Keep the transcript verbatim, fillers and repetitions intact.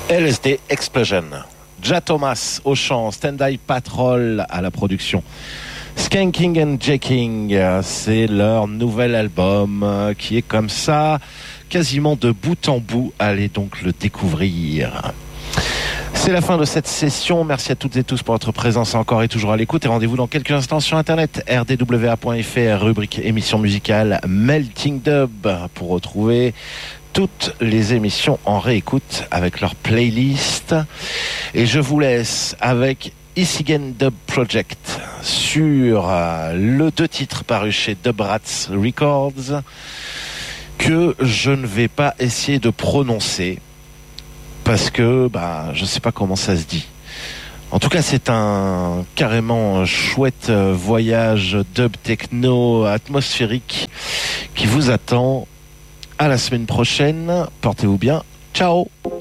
L S D Explosion. Ja Thomas au chant, Stand-Eye Patrol à la production. Skanking and Jacking, c'est leur nouvel album qui est comme ça, quasiment de bout en bout. Allez donc le découvrir. C'est la fin de cette session. Merci à toutes et tous pour votre présence encore et toujours à l'écoute. Et rendez-vous dans quelques instants sur internet, r d w a point f r, rubrique émission musicale Melting Dub, pour retrouver toutes les émissions en réécoute avec leur playlist. Et je vous laisse avec Isigen Dub Project sur le deux titres parus chez Dub Rats Records que je ne vais pas essayer de prononcer parce que bah, je ne sais pas comment ça se dit. En tout cas, c'est un carrément chouette voyage dub techno atmosphérique qui vous attend. À la semaine prochaine. Portez-vous bien. Ciao.